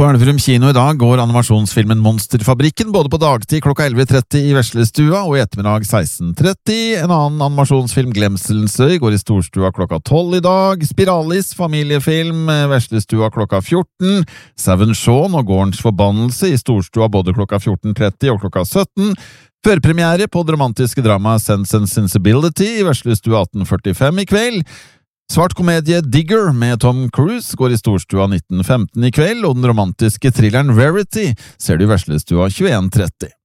På Elverum kino i dag går animasjonsfilmen Monsterfabrikken både på dagtid klokka 11:30 i Veslestua og i ettermiddag 16:30. En annen animasjonsfilm, Glemselens øy, går i Storstua klokka 12 i dag. Spiralis, familiefilm, Veslestua klokka 14. Seven Shaun og Gårdens forbannelse i Storstua både klokka 14:30 og klokka 17. Førpremiere på det romantiske dramaet Sense and Sensibility i Veslestua 18:45 i kveld. Svart komedie Digger med Tom Cruise går i Storstua 19:15 i kveld, og den romantiske thrilleren Verity ser du i Veslestua 21:30.